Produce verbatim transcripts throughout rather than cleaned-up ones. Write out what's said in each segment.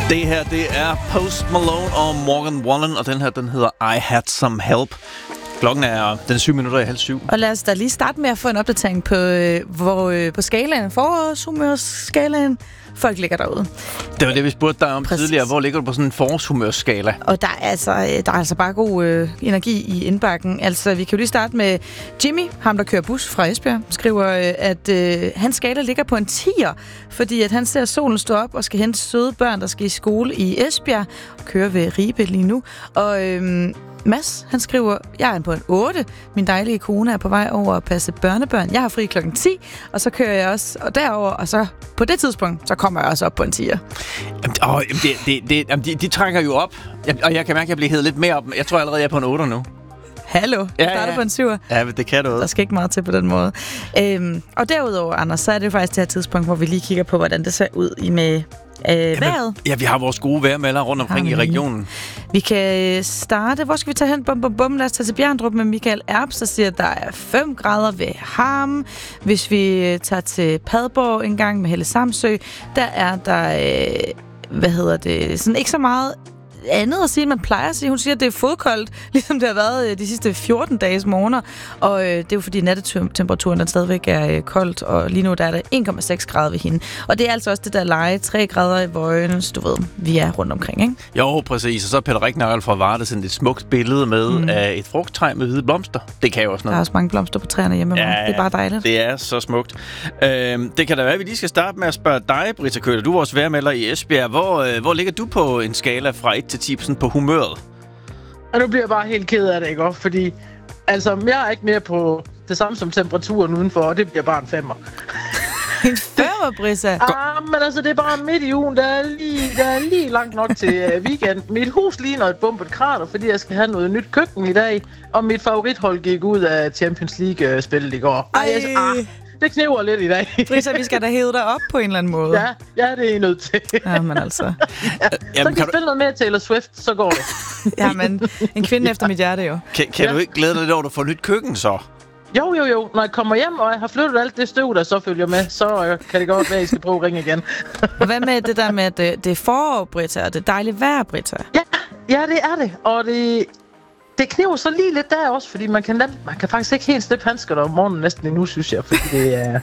Det her, det er Post Malone og Morgan Wallen, og den her, den hedder I Had Some Help. Klokken er den syv minutter i halv syv. Og lad os da lige starte med at få en opdatering på, øh, hvor, øh, på skalaen, forårshumørskalaen. Folk ligger derude. Det var det, vi spurgte dig om Præcis. tidligere. Hvor ligger du på sådan en forårshumørskala? Og der er altså, der er altså bare god øh, energi i indbakken. Altså, vi kan jo lige starte med Jimmy, ham der kører bus fra Esbjerg, skriver, øh, at øh, hans skala ligger på en tier, fordi at han ser solen stå op og skal hente søde børn, der skal i skole i Esbjerg, og kører ved Ribe lige nu. Og øh, Mads, han skriver, jeg er på en otte. Min dejlige kone er på vej over at passe børnebørn. Jeg har fri klokken ti, og så kører jeg også og derover, og så på det tidspunkt, så kommer jeg også op på en tier. Jamen, åh, det, det, det, jamen, de, de trækker jo op, og jeg kan mærke, at jeg bliver hævet lidt mere op. Jeg tror allerede, jeg er på en otte nu. Hallo, du Ja, starter ja. på en syver. Ja, det kan du. Der skal ikke meget til på den måde. Øhm, og derudover, Anders, så er det jo faktisk det her tidspunkt, hvor vi lige kigger på, hvordan det ser ud i med øh, vejret. Ja, vi har vores gode vejrmeldere rundt omkring i regionen. Vi kan starte. Hvor skal vi tage hen? Bum, bum, bum. Lad os tage til Bjerndrup med Michael Erbs, der siger, at der er fem grader ved Harm. Hvis vi tager til Padborg en gang med Helle Samsø, der er der, øh, hvad hedder det, sådan ikke så meget andet at sige, end man plejer at sige. Hun siger, at det er fodkoldt, ligesom det har været de sidste fjorten dages morgener. Og øh, det er jo fordi nattetemperaturen den stadigvæk er øh, koldt, og lige nu der er der en komma seks grader ved hende. Og det er altså også det der leje, tre grader i Vojens, du ved, vi er rundt omkring, ikke? Jo, præcis. Og så er Peter Ricknagel fra Varde sendt et smukt billede med mm. af et frugttræ med hvide blomster. Det kan jo også noget. Der er også mange blomster på træerne hjemme. Ja, det er bare dejligt. Det er så smukt. Øhm, det kan da være, at vi lige skal starte med at spørge dig, Britta Køller. Du er vores vejrmelder i Esbjerg. Hvor, øh, hvor ligger du på en skala fra et til ti på humøret? Og nu bliver jeg bare helt ked af det, ikke? Fordi altså, jeg er ikke mere på det samme som temperaturen udenfor, og det bliver bare en femmer. En femmer, Brissa? Ah, men altså, det er bare midt i ugen. Der er lige, der er lige langt nok til uh, weekend. Mit hus ligner et bumpet krater, fordi jeg skal have noget nyt køkken i dag. Og mit favorithold gik ud af Champions League-spillet i går. Ej, altså, ah, det knæver lidt i dag. Brissa, vi skal da hæve dig op på en eller anden måde. Ja, ja, det er I nødt til. Ja, men altså. Ja, Jamen, så kan kan du spille noget mere Taylor Swift, så går det. Ja, men en kvinde efter mit hjerte jo. Kan, kan Ja. du ikke glæde dig lidt over, at du får nyt køkken så? Jo, jo, jo. Når jeg kommer hjem, og jeg har flyttet alt det støv, der så følger med, så øh, kan det godt være, at I skal prøve at ringe igen. Og hvad med det der med, at det, det er forår, Britta, og det er dejligt vejr, Britta? Ja, ja, det er det. Og det, det kniver så lige lidt der også, fordi man kan, man kan faktisk ikke helt slippe handsker der om morgenen næsten endnu, synes jeg, fordi det er...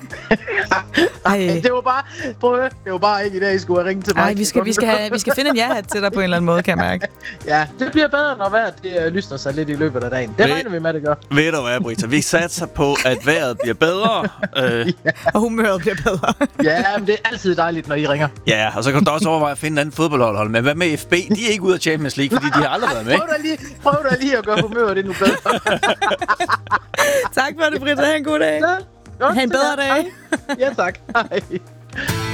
Ej, det var bare... Prøv at høre, det var bare ikke i dag, I skulle have ringet til mig. Nej, vi skal, vi, skal have, vi skal finde en ja-hat til dig på en eller anden måde, kan jeg mærke. Ja, det bliver bedre, når vejret det, uh, lysner sig lidt i løbet af dagen. Det Ved- regner vi med, det gør. Ved du hvad, Britta? Vi satser på, at vejret bliver bedre. Øh, Og humøret bliver bedre. Ja, men det er altid dejligt, når I ringer. ja, og så kan du da også overveje at finde en anden fodboldhold. Men hvad med F B? De er ikke ude af Champions League, fordi de har aldrig været med. Prøv da lige, prøv da lige at gøre humøret endnu bedre. Tak for det, Britta. Ha' en god dag. Ja, godt, Ha' en bedre det dag. er. Ja, tak. Hej.